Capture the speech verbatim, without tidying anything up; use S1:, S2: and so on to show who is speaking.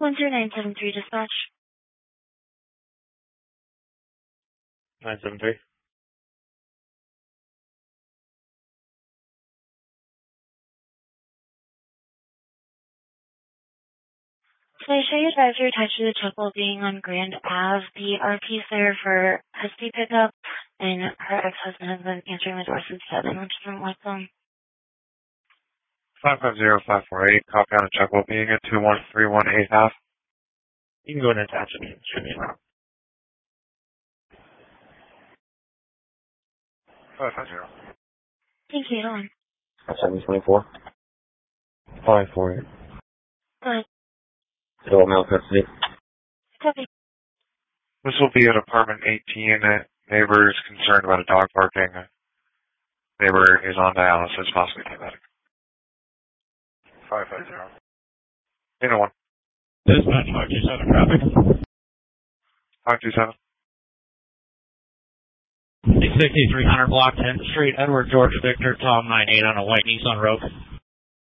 S1: one zero nine seven three dispatch.
S2: nine seven three.
S1: So I show you driver attached to the Chapel being on Grand Ave. The R P's there for S P pickup, and her ex-husband has been answering the doors since seven, which doesn't like them.
S2: five five zero five four eight, copy on a Chapel being at two one three one eight half. You can go ahead and attach it. Should be enough. five five zero.
S1: Thank you, hold on.
S3: seven twenty-four. five four eight.
S1: Go ahead.
S3: Still male custody.
S1: Copy.
S2: This will be at apartment eighteen. Uh, neighbor is concerned about a dog barking. Uh, neighbor is on dialysis, possibly diabetic. five five zero. eight oh one.
S4: Dispatch five two seven traffic.
S2: five two seven.
S4: six sixty-three hundred block tenth Street, Edward George Victor, Tom nine eight on a white Nissan Rogue.